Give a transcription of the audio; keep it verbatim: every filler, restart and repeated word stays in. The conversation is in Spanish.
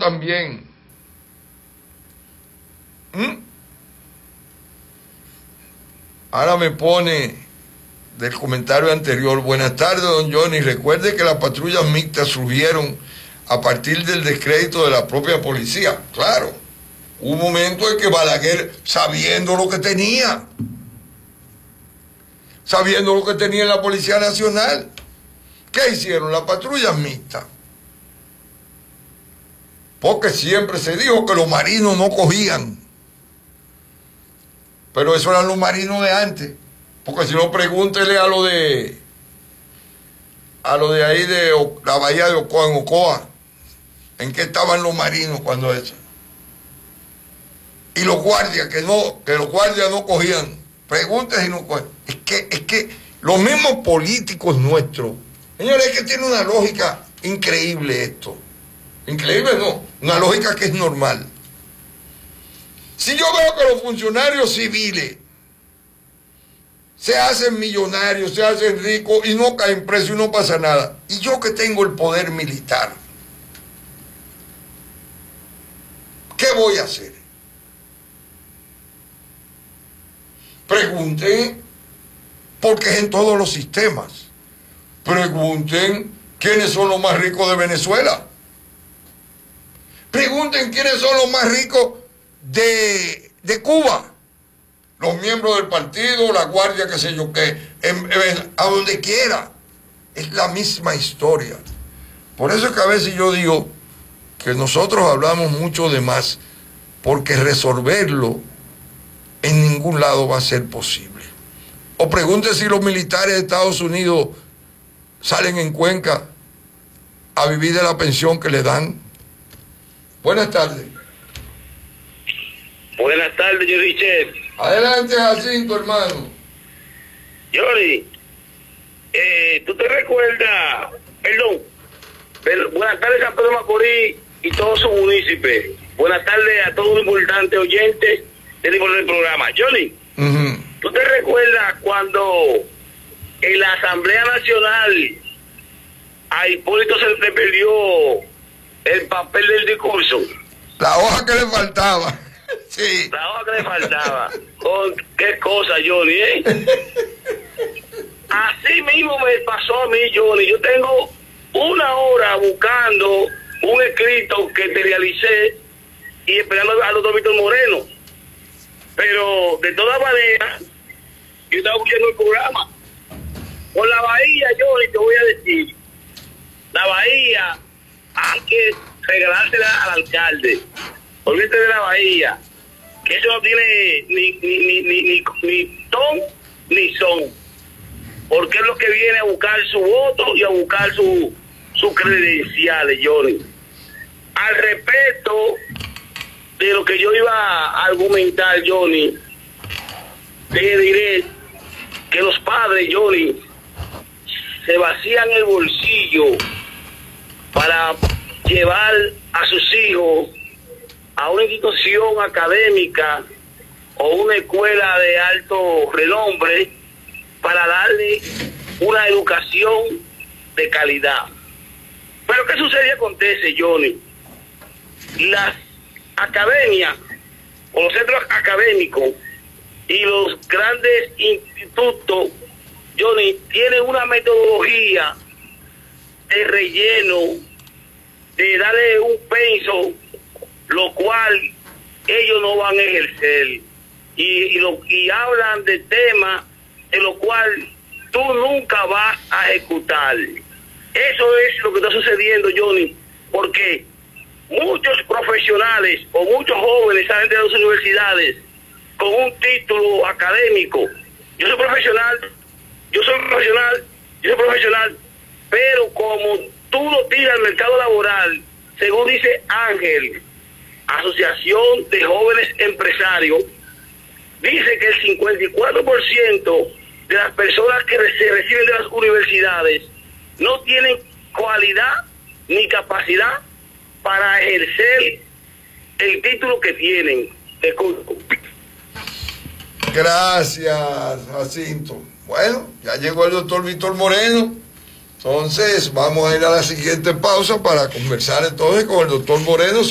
también. ¿Mm? Ahora me pone del comentario anterior: buenas tardes, don Johnny, recuerde que las patrullas mixtas surgieron a partir del descrédito de la propia policía. Claro, hubo un momento en que Balaguer, sabiendo lo que tenía, sabiendo lo que tenía en la Policía Nacional, ¿qué hicieron? Las patrullas mixtas. Porque siempre se dijo que los marinos no cogían. Pero eso eran los marinos de antes. Porque si no, pregúntele a lo de a lo de ahí de la bahía de Ocoa, en Ocoa, en qué estaban los marinos cuando eso. Y los guardias, que no, que los guardias no cogían. Pregúntese si no cogían. Es que, es que los mismos políticos nuestros, señores, es que tiene una lógica increíble esto. Increíble no, una lógica que es normal. Si yo veo que los funcionarios civiles se hacen millonarios, se hacen ricos y no caen presos y no pasa nada, y yo que tengo el poder militar, ¿qué voy a hacer? Pregunten, porque es en todos los sistemas. Pregunten quiénes son los más ricos de Venezuela. Pregunten quiénes son los más ricos de, de Cuba. Los miembros del partido, la guardia, qué sé yo qué, en, en, a donde quiera. Es la misma historia. Por eso es que a veces yo digo que nosotros hablamos mucho de más, porque resolverlo en ningún lado va a ser posible. O pregunte si los militares de Estados Unidos salen en Cuenca a vivir de la pensión que le dan. Buenas tardes. Buenas tardes, Johnny Chef. Adelante, Jacinto, hermano. Johnny, eh, ¿tú te recuerdas? Perdón. Pero, buenas tardes, San Pedro de Macorís y todos sus municipios. Buenas tardes a todos los importantes oyentes del programa. Johnny, uh-huh. ¿Tú te recuerdas cuando en la Asamblea Nacional a Hipólito se le perdió el papel del discurso? La hoja que le faltaba. Sí. La hoja que le faltaba. Oh, qué cosa, Johnny, ¿eh? Así mismo me pasó a mí, Johnny. Yo tengo una hora buscando un escrito que te realicé y esperando al doctor Víctor Moreno. Pero, de todas maneras, yo estaba escuchando el programa. Con la Bahía, Johnny, te voy a decir, la Bahía hay que regalársela al alcalde. Olvídate de la Bahía, que eso no tiene ni ni ni ni ni, ni ton ni son, porque es lo que viene a buscar su voto y a buscar su sus credenciales, Johnny. Al respecto de lo que yo iba a argumentar, Johnny, te diré que los padres, Johnny, se vacían el bolsillo para llevar a sus hijos a una institución académica o una escuela de alto renombre para darle una educación de calidad. Pero ¿qué sucede y acontece, Johnny? Las academias o los centros académicos y los grandes institutos, Johnny, tienen una metodología de relleno, de darle un peso, lo cual ellos no van a ejercer, y, y, lo, y hablan de temas de lo cual tú nunca vas a ejecutar. Eso es lo que está sucediendo, Johnny, porque muchos profesionales o muchos jóvenes salen de las universidades con un título académico. Yo soy profesional, yo soy profesional, yo soy profesional, pero como tú lo tiras al mercado laboral, según dice Ángel, Asociación de Jóvenes Empresarios, dice que el cincuenta y cuatro por ciento de las personas que se reciben de las universidades no tienen cualidad ni capacidad para ejercer el título que tienen. Gracias, Jacinto. Bueno, ya llegó el doctor Víctor Moreno. Entonces vamos a ir a la siguiente pausa para conversar entonces con el doctor Moreno